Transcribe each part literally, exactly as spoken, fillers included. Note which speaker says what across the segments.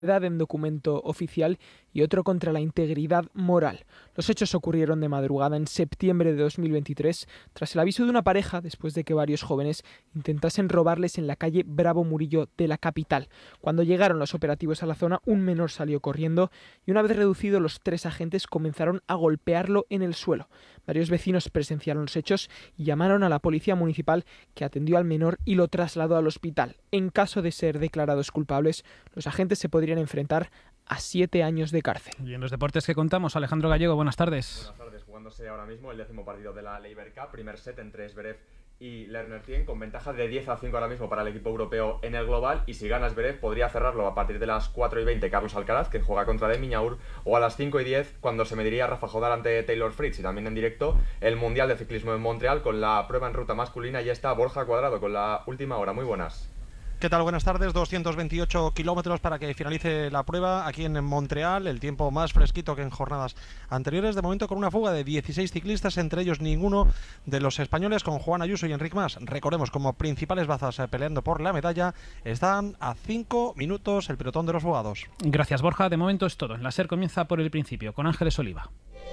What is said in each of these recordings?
Speaker 1: en documento oficial y otro contra la integridad moral. Los hechos ocurrieron de madrugada en septiembre de dos mil veintitrés, tras el aviso de una pareja después de que varios jóvenes intentasen robarles en la calle Bravo Murillo de la capital. Cuando llegaron los operativos a la zona, un menor salió corriendo y una vez reducidos los tres agentes comenzaron a golpearlo en el suelo. Varios vecinos presenciaron los hechos y llamaron a la policía municipal, que atendió al menor y lo trasladó al hospital. En caso de ser declarados culpables, los agentes se podrían enfrentar a siete años de cárcel.
Speaker 2: Y en los deportes que contamos, Alejandro Gallego, buenas tardes.
Speaker 3: Buenas tardes, jugándose ahora mismo el décimo partido de la Laver Cup, primer set entre Zverev y Lerner Tien, con ventaja de diez a cinco ahora mismo para el equipo europeo en el global, y si gana Zverev podría cerrarlo a partir de las cuatro y veinte Carlos Alcaraz, que juega contra de Miñaur, o a las cinco y diez cuando se mediría Rafa Jodar ante Taylor Fritz. Y también en directo el Mundial de Ciclismo en Montreal con la prueba en ruta masculina. Ya está Borja Cuadrado con la última hora. Muy buenas.
Speaker 4: ¿Qué tal? Buenas tardes. doscientos veintiocho kilómetros para que finalice la prueba aquí en Montreal. El tiempo más fresquito que en jornadas anteriores. De momento con una fuga de dieciséis ciclistas, entre ellos ninguno de los españoles, con Juan Ayuso y Enric Mas. Recordemos, como principales bazas peleando por la medalla, están a cinco minutos el pelotón de los fugados.
Speaker 2: Gracias, Borja. De momento es todo. La SER comienza por el principio, con Ángeles Oliva.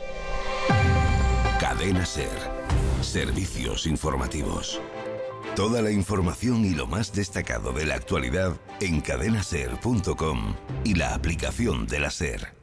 Speaker 5: Cadena SER. Servicios informativos. Toda la información y lo más destacado de la actualidad en cadena ser punto com y la aplicación de la SER.